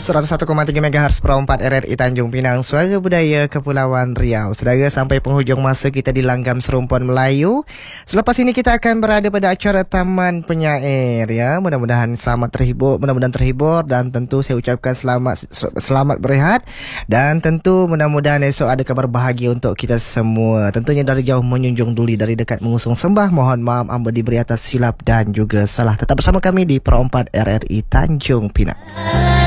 101,3 MHz Pro 4 RRI Tanjung Pinang, Suara Budaya Kepulauan Riau. Saudara, sampai penghujung masa kita di Langgam Serumpun Melayu. Selepas ini kita akan berada pada acara Taman Penyair, ya. Mudah-mudahan terhibur dan tentu saya ucapkan selamat berehat, dan tentu mudah-mudahan esok ada kabar bahagia untuk kita semua. Tentunya dari jauh menjunjung duli, dari dekat mengusung sembah. Mohon maaf amba diberi atas silap dan juga salah. Tetap bersama kami di Pro 4 RRI Tanjung Pinang.